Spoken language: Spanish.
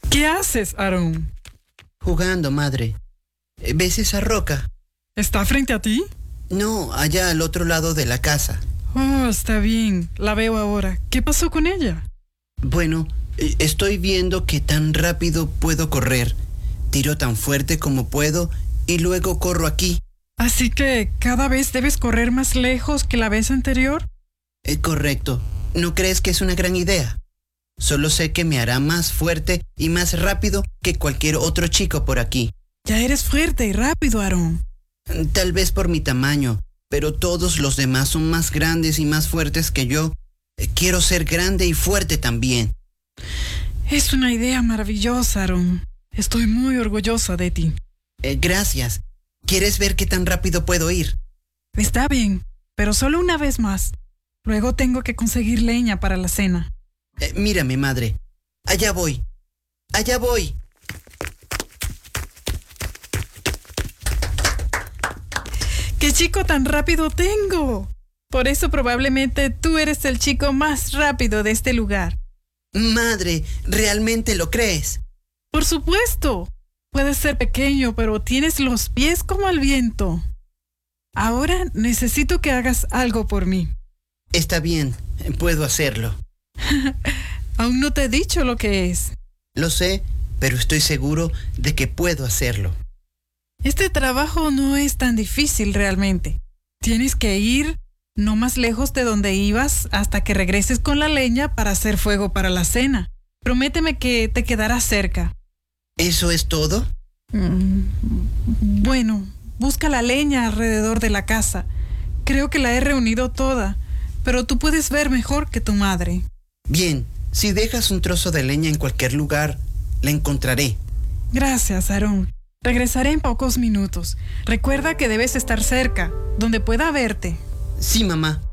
¿Qué haces, Aarón? Jugando, madre. ¿Ves esa roca? ¿Está frente a ti? No, allá al otro lado de la casa. Oh, está bien. La veo ahora. ¿Qué pasó con ella? Bueno, estoy viendo que tan rápido puedo correr. Tiro tan fuerte como puedo y luego corro aquí. Así que cada vez debes correr más lejos que la vez anterior. Correcto. ¿No crees que es una gran idea? Solo sé que me hará más fuerte y más rápido que cualquier otro chico por aquí. Ya eres fuerte y rápido, Aarón. Tal vez por mi tamaño, pero todos los demás son más grandes y más fuertes que yo. Quiero ser grande y fuerte también. Es una idea maravillosa, Aarón. Estoy muy orgullosa de ti. Gracias. ¿Quieres ver qué tan rápido puedo ir? Está bien, pero solo una vez más. Luego tengo que conseguir leña para la cena. Mírame, madre. Allá voy. Allá voy. ¡Qué chico tan rápido tengo! Por eso probablemente tú eres el chico más rápido de este lugar. Madre, ¿realmente lo crees? ¡Por supuesto! Puedes ser pequeño, pero tienes los pies como el viento. Ahora necesito que hagas algo por mí. Está bien, puedo hacerlo. Aún no te he dicho lo que es. Lo sé, pero estoy seguro de que puedo hacerlo. Este trabajo no es tan difícil realmente. Tienes que ir no más lejos de donde ibas hasta que regreses con la leña para hacer fuego para la cena. Prométeme que te quedarás cerca. ¿Eso es todo? Bueno, busca la leña alrededor de la casa. Creo que la he reunido toda, pero tú puedes ver mejor que tu madre. Bien, si dejas un trozo de leña en cualquier lugar, la encontraré. Gracias, Aarón. Regresaré en pocos minutos. Recuerda que debes estar cerca, donde pueda verte. Sí, mamá.